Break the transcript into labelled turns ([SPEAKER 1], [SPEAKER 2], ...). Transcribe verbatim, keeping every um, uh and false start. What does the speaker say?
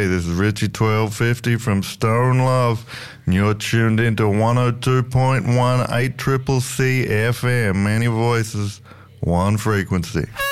[SPEAKER 1] Hey, this is Richie twelve fifty from Stone Love, and you're tuned into one oh two point one eight C C C F M. Many voices, one frequency.